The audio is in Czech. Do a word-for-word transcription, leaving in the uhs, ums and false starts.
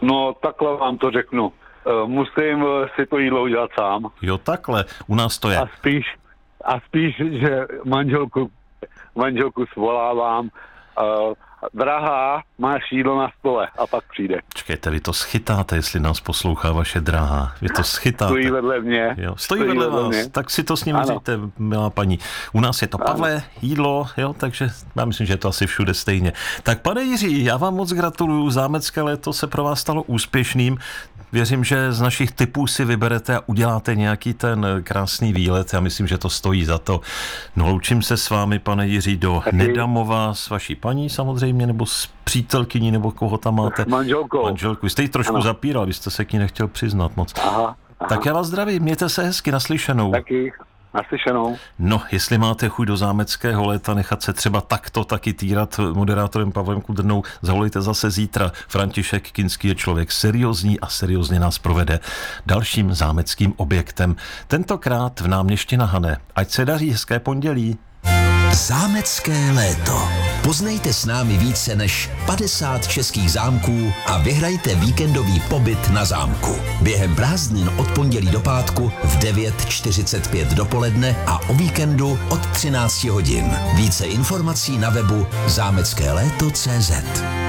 No, takhle vám to řeknu. Musím si to jídlo udělat sám. Jo, takhle. U nás to je. A spíš, a spíš, že manželku, manželku svolávám, uh, drahá, máš jídlo na stole a pak přijde. Čekejte, vy to schytáte, jestli nás poslouchá vaše drahá. Vy to schytáte. Stojí vedle mě. Jo, stojí, stojí vedle vás, mě. Tak si to s ním říte, milá paní. U nás je to, Pavle, ano. jídlo, jo, takže já myslím, že je to asi všude stejně. Tak pane Jiří, já vám moc gratuluju, zámecké léto se pro vás stalo úspěšným. Věřím, že z našich tipů si vyberete a uděláte nějaký ten krásný výlet. Já myslím, že to stojí za to. No, loučím se s vámi, pane Jiří, do Taky. Nedamova s vaší paní samozřejmě, nebo s přítelkyní, nebo koho tam máte? S manželkou. Manželku. Jste ji trošku ano. zapíral, vy jste se k ní nechtěl přiznat moc. Aha, aha. Tak já vás zdravím, mějte se hezky, naslyšenou. Taky. Naslyšenou. No, jestli máte chuť do zámeckého léta nechat se třeba takto taky týrat moderátorem Pavlem Kudrnou, zavolejte zase zítra. František Kinský je člověk seriózní a seriózně nás provede dalším zámeckým objektem. Tentokrát v Náměšti na Hané. Ať se daří, hezké pondělí. Zámecké léto. Poznejte s námi více než padesát českých zámků a vyhrajte víkendový pobyt na zámku. Během prázdnin od pondělí do pátku v devět čtyřicet pět dopoledne a o víkendu od třináct hodin. Více informací na webu zámecké léto tečka cé zet.